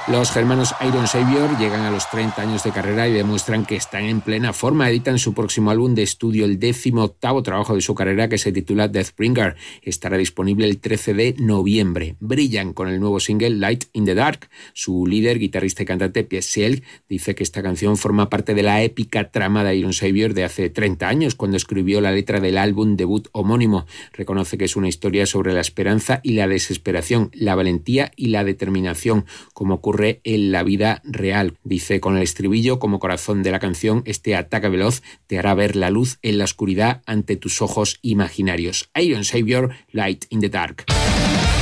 Los germanos Iron Savior llegan a los 30 años de carrera y demuestran que están en plena forma. Editan su próximo álbum de estudio, el 18º trabajo de su carrera, que se titula Deathbringer. Estará disponible el 13 de noviembre. Brillan con el nuevo single Light in the Dark. Su líder, guitarrista y cantante Piers Sieg dice que esta canción forma parte de la épica trama de Iron Savior de hace 30 años, cuando escribió la letra del álbum debut homónimo. Reconoce que es una historia sobre la esperanza y la desesperación, la valentía y la determinación, como ocurre en la vida real. Dice: con el estribillo como corazón de la canción, este ataque veloz te hará ver la luz en la oscuridad ante tus ojos imaginarios. Iron Savior, Light in the Dark.